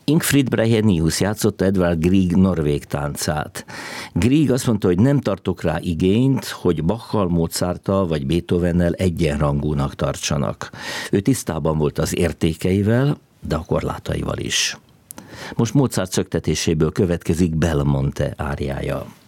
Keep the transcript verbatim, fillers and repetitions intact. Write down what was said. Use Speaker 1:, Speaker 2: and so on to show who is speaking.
Speaker 1: Ingfrid Brehenius játszotta Edvard Grieg norvég táncát. Grieg azt mondta, hogy nem tartok rá igényt, hogy Bachal, Mozarttal vagy Beethovennel egyenrangúnak tartsanak. Ő tisztában volt az értékeivel, de a korlátaival is. Most Mozart szöktetéséből következik Belmonte áriája.